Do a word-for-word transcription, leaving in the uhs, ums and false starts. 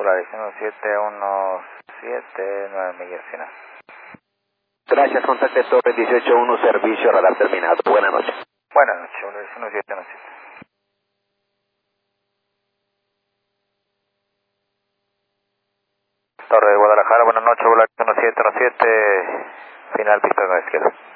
Polaris uno siete uno siete nueve millas final. Gracias, contacte Torre dieciocho uno, servicio radar terminado. Buenas noches. Buenas noches, Polaris uno siete uno siete. Torre de Guadalajara, buenas noches, Polaris uno siete uno siete, final pista con izquierda.